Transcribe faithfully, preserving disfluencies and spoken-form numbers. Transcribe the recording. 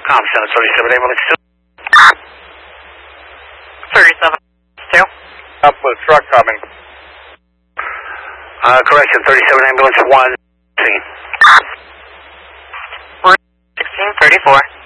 Com Center, thirty-seven ambulance two. thirty-seven two. Up with a truck coming. Uh, correction, thirty-seven ambulance one. sixteen thirty-four.